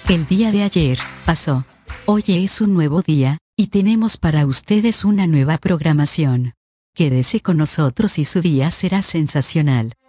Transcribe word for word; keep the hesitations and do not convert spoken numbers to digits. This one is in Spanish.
El día de ayer pasó. Hoy es un nuevo día, y tenemos para ustedes una nueva programación. Quédese con nosotros y su día será sensacional.